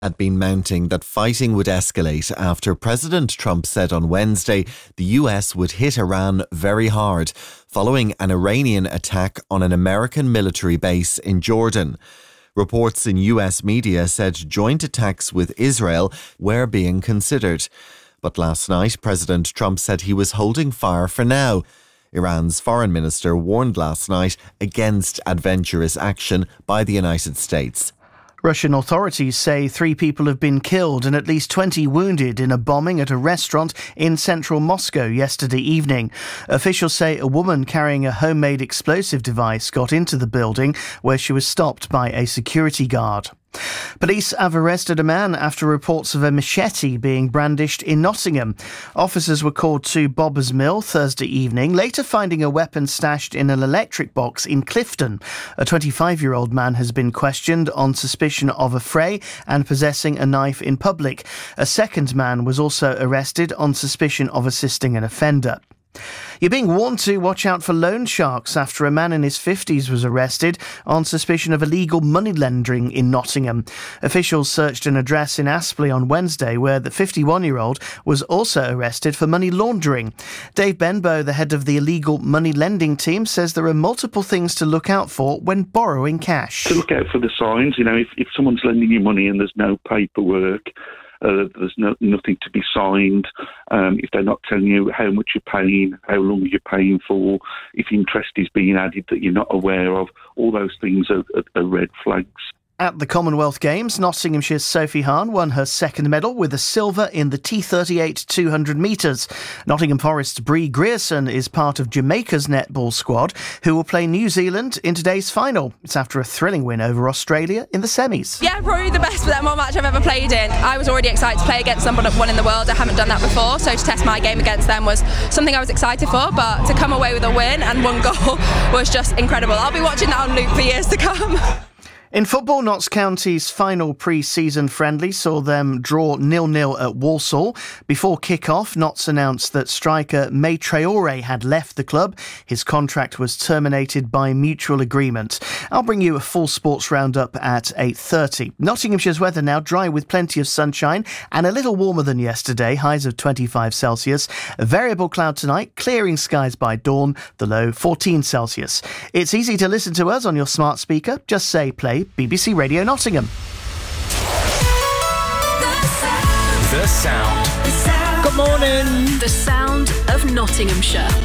Had been mounting that fighting would escalate after President Trump said on Wednesday the US would hit Iran very hard following an Iranian attack on an American military base in Jordan. Reports in US media said joint attacks with Israel were being considered. But last night, President Trump said he was holding fire for now. Iran's foreign minister warned last night against adventurous action by the United States. Russian authorities say 3 people have been killed and at least 20 wounded in a bombing at a restaurant in central Moscow yesterday evening. Officials say a woman carrying a homemade explosive device got into the building where she was stopped by a security guard. Police have arrested a man after reports of a machete being brandished in Nottingham. Officers were called to Bobber's Mill Thursday evening, later finding a weapon stashed in an electric box in Clifton. A 25-year-old man has been questioned on suspicion of a fray and possessing a knife in public. A second man was also arrested on suspicion of assisting an offender. You're being warned to watch out for loan sharks after a man in his 50s was arrested on suspicion of illegal money laundering in Nottingham. Officials searched an address in Aspley on Wednesday where the 51-year-old was also arrested for money laundering. Dave Benbow, the head of the illegal money lending team, says there are multiple things to look out for when borrowing cash. To look out for the signs, if someone's lending you money and there's no paperwork, there's nothing to be signed, if they're not telling you how much you're paying, how long you're paying for, if interest is being added that you're not aware of, all those things are red flags. At the Commonwealth Games, Nottinghamshire's Sophie Hahn won her second medal with a silver in the T38 200 metres. Nottingham Forest's Bree Grierson is part of Jamaica's netball squad, who will play New Zealand in today's final. It's after a thrilling win over Australia in the semis. Yeah, probably the best netball match I've ever played in. I was already excited to play against number one in the world. I haven't done that before, so to test my game against them was something I was excited for, but to come away with a win and 1 goal was just incredible. I'll be watching that on loop for years to come. In football, Notts County's final pre-season friendly saw them draw 0-0 at Walsall. Before kick-off, Notts announced that striker May Traore had left the club. His contract was terminated by mutual agreement. I'll bring you a full sports roundup at 8:30. Nottinghamshire's weather now dry with plenty of sunshine and a little warmer than yesterday, highs of 25 Celsius. A variable cloud tonight, clearing skies by dawn, the low 14 Celsius. It's easy to listen to us on your smart speaker. Just say play BBC Radio Nottingham. The Sound. Good morning. The sound of Nottinghamshire.